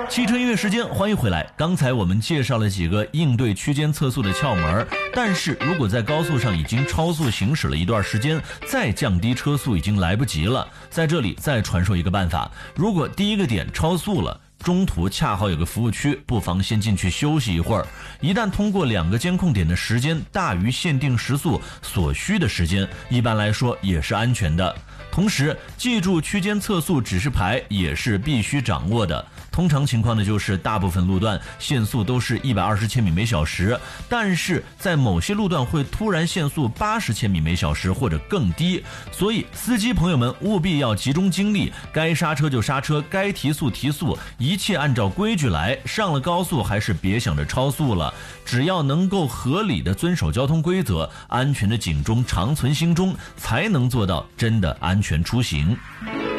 汽车音乐时间，欢迎回来。刚才我们介绍了几个应对区间测速的窍门，但是如果在高速上已经超速行驶了一段时间，再降低车速已经来不及了。在这里再传授一个办法，如果第一个点超速了，中途恰好有个服务区，不妨先进去休息一会儿。一旦通过2个监控点的时间大于限定时速所需的时间，一般来说也是安全的。同时记住区间测速指示牌也是必须掌握的。通常情况呢，就是大部分路段限速都是120千米每小时，但是在某些路段会突然限速80千米每小时或者更低，所以司机朋友们务必要集中精力，该刹车就刹车，该提速提速，一切按照规矩来。上了高速还是别想着超速了，只要能够合理的遵守交通规则，安全的警钟常存心中，才能做到真的安全出行。